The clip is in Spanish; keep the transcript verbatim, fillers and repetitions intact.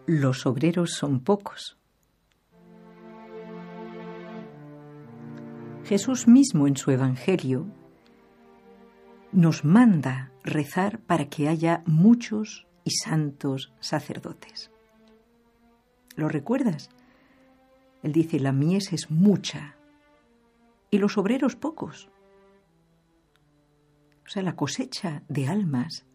los obreros son pocos. Jesús mismo en su Evangelio nos manda rezar para que haya muchos y santos sacerdotes. ¿Lo recuerdas? Él dice, la mies es mucha y los obreros pocos. O sea, la cosecha de almas